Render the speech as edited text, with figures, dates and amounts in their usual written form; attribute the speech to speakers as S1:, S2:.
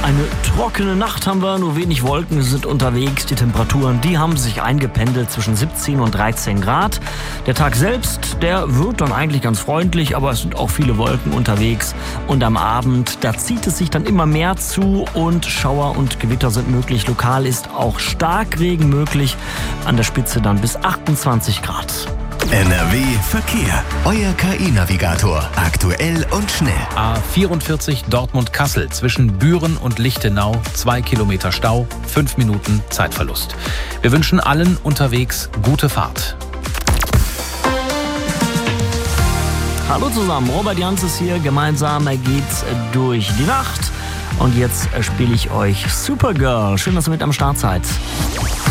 S1: Eine trockene Nacht haben wir, nur wenig Wolken sind unterwegs. Die Temperaturen, die haben sich eingependelt zwischen 17 und 13 Grad. Der Tag selbst, der wird dann eigentlich ganz freundlich, aber es sind auch viele Wolken unterwegs. Und am Abend, da zieht es sich dann immer mehr zu und Schauer und Gewitter sind möglich. Lokal ist auch Starkregen möglich, an der Spitze dann bis 28 Grad.
S2: NRW Verkehr. Euer KI-Navigator. Aktuell und schnell.
S3: A44 Dortmund-Kassel zwischen Büren und Lichtenau. 2 Kilometer Stau, 5 Minuten Zeitverlust. Wir wünschen allen unterwegs gute Fahrt.
S1: Hallo zusammen, Robert Jans ist hier. Gemeinsam geht's durch die Nacht. Und jetzt spiele ich euch Supergirl. Schön, dass ihr mit am Start seid.